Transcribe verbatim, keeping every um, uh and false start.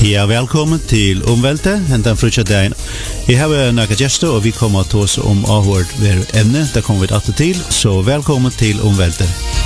Ja, velkommen til Omvelte, den frutja dagen. Jeg har noen gjester, og vi kommer til oss om avhørt hver emne. Det kommer vi alltid til, så velkommen til Omvelte.